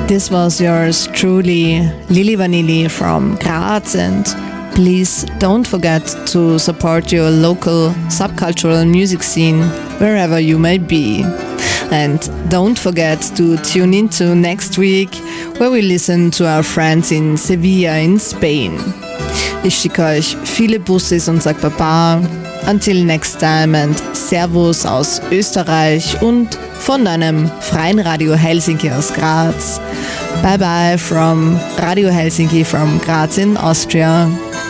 This was yours truly, Lili Vanilli from Graz, and please don't forget to support your local subcultural music scene wherever you may be. And don't forget to tune into next week where we listen to our friends in Sevilla in Spain. Ich schicke euch viele Bussis und sag Baba. Until next time and Servus aus Österreich und von deinem freien Radio Helsinki aus Graz. Bye bye from Radio Helsinki from Graz in Austria.